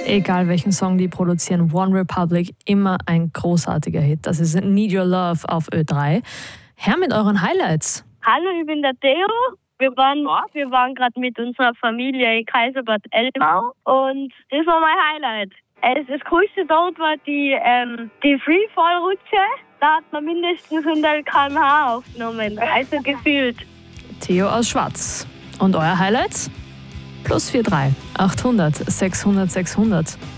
Egal welchen Song die produzieren, One Republic immer ein großartiger Hit. Das ist Need Your Love auf Ö3. Her mit euren Highlights. Hallo, ich bin der Theo. Wir waren gerade mit unserer Familie in Kaiserbad Elmau und das war mein Highlight. Das Coolste dort war die Freefall-Rutsche. Da hat man mindestens 100 km/h aufgenommen, also gefühlt. Theo aus Schwarz. Und euer Highlight? +43 800 600 600.